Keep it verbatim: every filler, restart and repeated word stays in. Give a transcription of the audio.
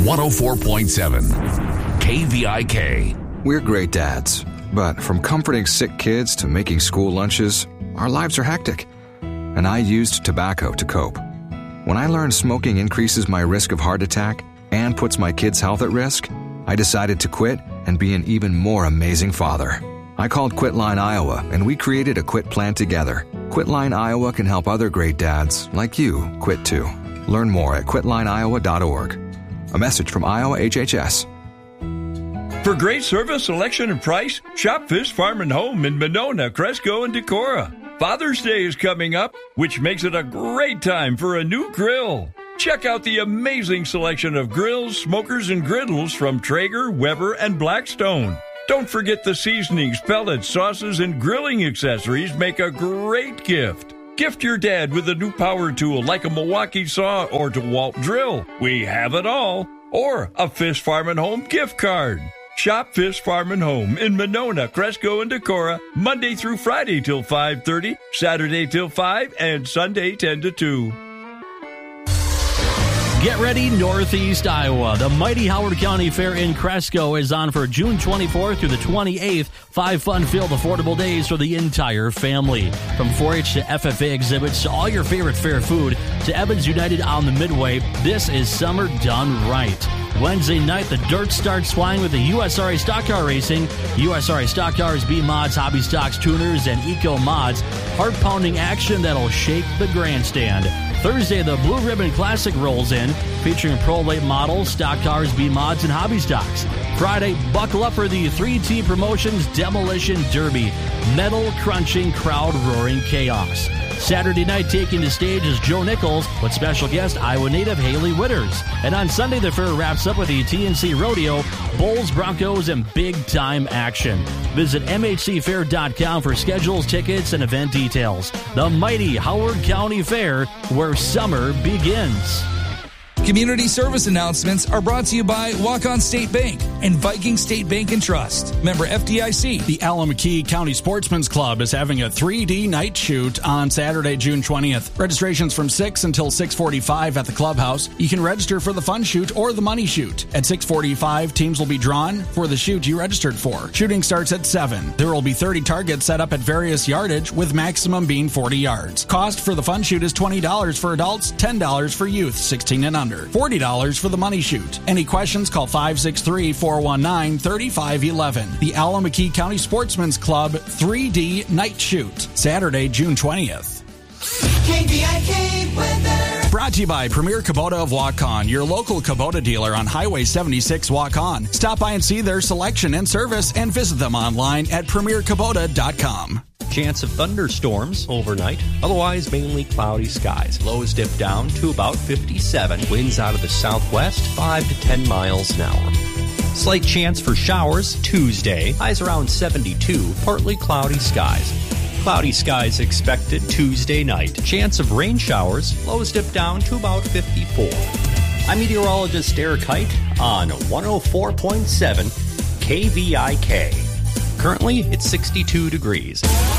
one oh four point seven K V I K. We're great dads, but from comforting sick kids to making school lunches, our lives are hectic. And I used tobacco to cope. When I learned smoking increases my risk of heart attack and puts my kids' health at risk, I decided to quit and be an even more amazing father. I called Quitline Iowa, and we created a quit plan together. Quitline Iowa can help other great dads, like you, quit too. Learn more at quitline iowa dot org. A message from Iowa H H S. For great service, selection, and price, shop Fish Farm and Home in Monona, Cresco, and Decorah. Father's Day is coming up, which makes it a great time for a new grill. Check out the amazing selection of grills, smokers, and griddles from Traeger, Weber, and Blackstone. Don't forget the seasonings, pellets, sauces, and grilling accessories make a great gift. Gift your dad with a new power tool like a Milwaukee saw or DeWalt drill. We have it all. Or a Fish Farm and Home gift card. Shop Fish Farm and Home in Monona, Cresco, and Decorah Monday through Friday till five thirty, Saturday till five, and Sunday ten to two. Get ready, Northeast Iowa. The mighty Howard County Fair in Cresco is on for June twenty-fourth through the twenty-eighth. Five fun-filled, affordable days for the entire family. From four H to F F A exhibits to all your favorite fair food to Evans United on the Midway, this is summer done right. Wednesday night, the dirt starts flying with the U S R A Stock Car Racing. U S R A Stock Cars, B-Mods, Hobby Stocks, Tuners, and Eco Mods. Heart-pounding action that'll shake the grandstand. Thursday, the Blue Ribbon Classic rolls in, featuring Pro Late models, stock cars, B-Mods, and hobby stocks. Friday, buckle up for the three T Promotions Demolition Derby. Metal-crunching, crowd-roaring chaos. Saturday night, taking the stage is Joe Nichols with special guest Iowa native Haley Witters. And on Sunday, the fair wraps up with the T N C Rodeo, Bulls, Broncos, and big-time action. Visit m h c fair dot com for schedules, tickets, and event details. The mighty Howard County Fair, where summer begins. Community service announcements are brought to you by Walk-On State Bank and Viking State Bank and Trust. Member F D I C. The Alameda County Sportsman's Club is having a three D night shoot on Saturday, June twentieth. Registration's from six until six forty-five at the clubhouse. You can register for the fun shoot or the money shoot. At six forty-five, teams will be drawn for the shoot you registered for. Shooting starts at seven. There will be thirty targets set up at various yardage, with maximum being forty yards. Cost for the fun shoot is twenty dollars for adults, ten dollars for youth sixteen and under. forty dollars for the money shoot. Any questions, call five six three, four one nine, three five one one. The Alameda County Sportsman's Club three D Night Shoot, Saturday, June twentieth. K V I K weather. Brought to you by Premier Kubota of Waukon, your local Kubota dealer on Highway seventy-six Waukon. Stop by and see their selection and service and visit them online at premier kubota dot com. Chance of thunderstorms overnight, otherwise mainly cloudy skies. Lows dip down to about fifty-seven. Winds out of the southwest, five to ten miles an hour. Slight chance for showers Tuesday. Highs around seventy-two, partly cloudy skies. Cloudy skies expected Tuesday night. Chance of rain showers. Lows dip down to about fifty-four. I'm meteorologist Eric Height on one oh four point seven K V I K. Currently, it's sixty-two degrees.